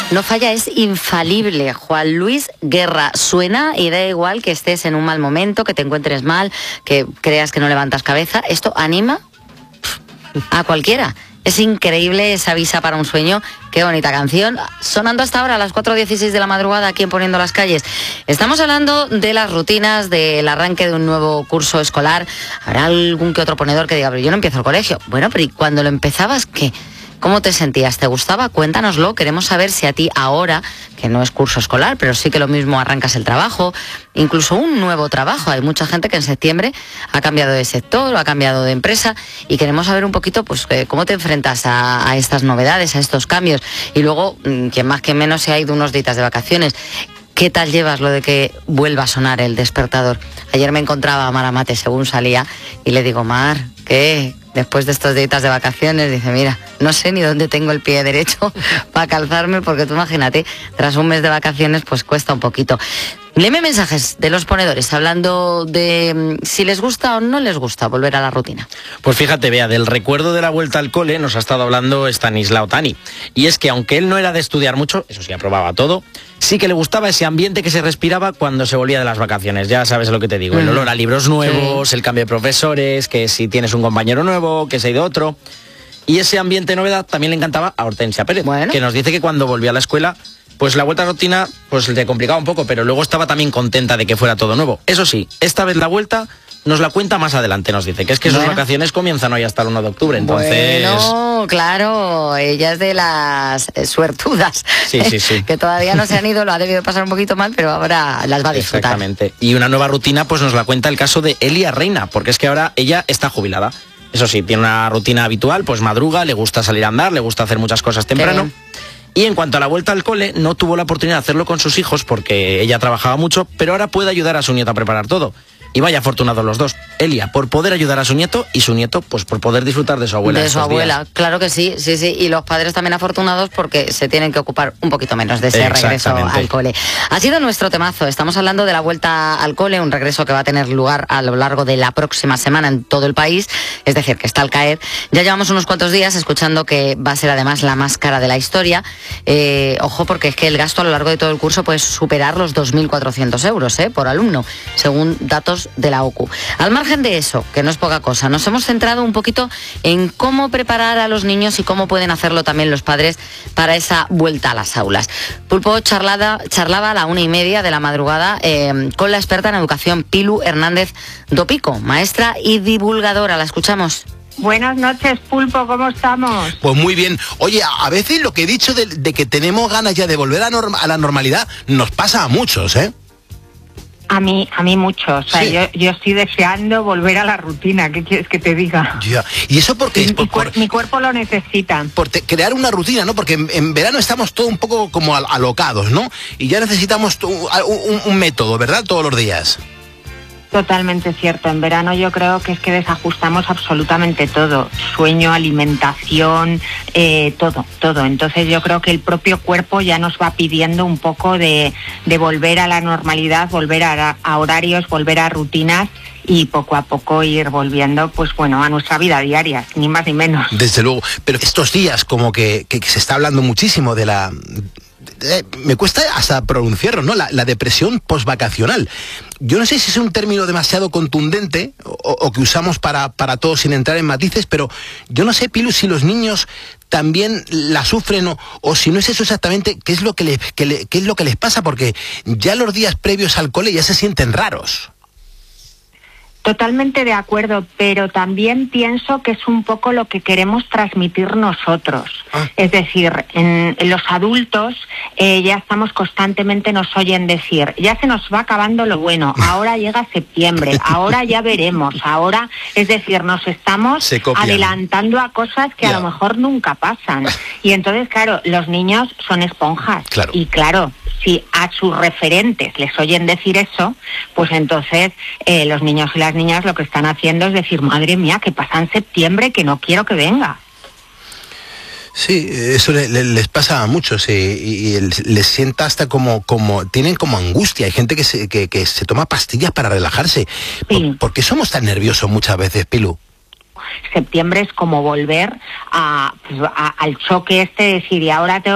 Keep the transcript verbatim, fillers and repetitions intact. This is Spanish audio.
No falla, es infalible. Juan Luis Guerra suena y da igual que estés en un mal momento, que te encuentres mal, que creas que no levantas cabeza. Esto anima a cualquiera. Es increíble esa visa para un sueño. Qué bonita canción. Sonando hasta ahora a las cuatro dieciséis de la madrugada aquí en Poniendo las Calles. Estamos hablando de las rutinas, del arranque de un nuevo curso escolar. Habrá algún que otro ponedor que diga, pero yo no empiezo el colegio. Bueno, pero ¿y cuando lo empezabas qué? ¿Cómo te sentías? ¿Te gustaba? Cuéntanoslo. Queremos saber si a ti ahora, que no es curso escolar, pero sí que lo mismo arrancas el trabajo, incluso un nuevo trabajo. Hay mucha gente que en septiembre ha cambiado de sector o ha cambiado de empresa y queremos saber un poquito pues cómo te enfrentas a, a estas novedades, a estos cambios. Y luego, quien más que menos se ha ido unos días de vacaciones. ¿Qué tal llevas lo de que vuelva a sonar el despertador? Ayer me encontraba a Mar Amate según salía y le digo, Mar, ¿qué? Después de estos días de vacaciones, dice, mira, no sé ni dónde tengo el pie derecho para calzarme, porque tú imagínate, tras un mes de vacaciones, pues cuesta un poquito. Léeme mensajes de los ponedores hablando de si les gusta o no les gusta volver a la rutina. Pues fíjate, Bea, del recuerdo de la vuelta al cole nos ha estado hablando Stanislao Tani. Y es que aunque él no era de estudiar mucho, eso sí, aprobaba todo, sí que le gustaba ese ambiente que se respiraba cuando se volvía de las vacaciones. Ya sabes lo que te digo, mm. el olor a libros nuevos, sí. el cambio de profesores, que si tienes un compañero nuevo, que se ha ido otro. Y ese ambiente de novedad también le encantaba a Hortensia Pérez, bueno. que nos dice que cuando volvió a la escuela, pues la vuelta a la rutina pues le complicaba un poco, pero luego estaba también contenta de que fuera todo nuevo. Eso sí, esta vez la vuelta nos la cuenta más adelante, nos dice, que es que bueno. sus vacaciones comienzan hoy hasta el uno de octubre, entonces... Bueno, claro, ella es de las suertudas, sí, sí, sí. que todavía no se han ido, lo ha debido pasar un poquito mal, pero ahora las va a disfrutar. Exactamente, y una nueva rutina pues nos la cuenta el caso de Elia Reina, porque es que ahora ella está jubilada. Eso sí, tiene una rutina habitual, pues madruga, le gusta salir a andar, le gusta hacer muchas cosas temprano. Y en cuanto a la vuelta al cole, no tuvo la oportunidad de hacerlo con sus hijos porque ella trabajaba mucho, pero ahora puede ayudar a su nieto a preparar todo. Y vaya afortunados los dos. Elia, por poder ayudar a su nieto, y su nieto, pues por poder disfrutar de su abuela. De su abuela, días. Claro que sí, sí, sí. Y los padres también afortunados porque se tienen que ocupar un poquito menos de ese regreso al cole. Ha sido nuestro temazo. Estamos hablando de la vuelta al cole, un regreso que va a tener lugar a lo largo de la próxima semana en todo el país. Es decir, que está al caer. Ya llevamos unos cuantos días escuchando que va a ser además la más cara de la historia. Eh, ojo, porque es que el gasto a lo largo de todo el curso puede superar los dos mil cuatrocientos euros eh, por alumno, según datos de la O C U. Al margen de eso, que no es poca cosa, nos hemos centrado un poquito en cómo preparar a los niños y cómo pueden hacerlo también los padres para esa vuelta a las aulas. Pulpo charlada, charlaba a la una y media de la madrugada eh, con la experta en educación Pilu Hernández Dopico, maestra y divulgadora. La escuchamos. Buenas noches, Pulpo, ¿cómo estamos? Pues muy bien. Oye, a veces lo que he dicho de, de que tenemos ganas ya de volver a, norma, a la normalidad nos pasa a muchos, ¿eh? A mí, a mí mucho. O sea, sí. yo, yo estoy deseando volver a la rutina. ¿Qué quieres que te diga? Ya. ¿Y eso porque mi, es? Por, mi, cuer por, mi cuerpo lo necesita. Por te, crear una rutina, ¿no? Porque en, en verano estamos todos un poco como al, alocados, ¿no? Y ya necesitamos un, un, un método, ¿verdad? Todos los días. Totalmente cierto. En verano yo creo que es que desajustamos absolutamente todo. Sueño, alimentación, eh, todo, todo. Entonces yo creo que el propio cuerpo ya nos va pidiendo un poco de, de volver a la normalidad, volver a, a horarios, volver a rutinas y poco a poco ir volviendo, pues bueno, a nuestra vida diaria, ni más ni menos. Desde luego. Pero estos días como que, que, que se está hablando muchísimo de la... Eh, me cuesta hasta pronunciarlo, ¿no? La, la depresión postvacacional. Yo no sé si es un término demasiado contundente o, o que usamos para, para todos sin entrar en matices, pero yo no sé, Pilu, si los niños también la sufren o, o si no es eso exactamente, qué es lo que les, que le, qué es lo que les pasa, porque ya los días previos al cole ya se sienten raros. Totalmente de acuerdo, pero también pienso que es un poco lo que queremos transmitir nosotros. Ah. Es decir, en, en los adultos eh, ya estamos constantemente, nos oyen decir, ya se nos va acabando lo bueno, ahora llega septiembre, ahora ya veremos, ahora, es decir, nos estamos adelantando a cosas que yeah. a lo mejor nunca pasan. Y entonces, claro, los niños son esponjas. Claro. Y claro, si a sus referentes les oyen decir eso, pues entonces eh, los niños y las niñas lo que están haciendo es decir, madre mía, que pasa en septiembre, que no quiero que venga. Sí, eso le, le, les pasa a muchos sí, y, y les sienta hasta como, como, tienen como angustia. Hay gente que se, que, que se toma pastillas para relajarse. Sí. ¿Por, ¿Por qué somos tan nerviosos muchas veces, Pilu? Septiembre es como volver a, pues, a, al choque este de decir, y ahora tengo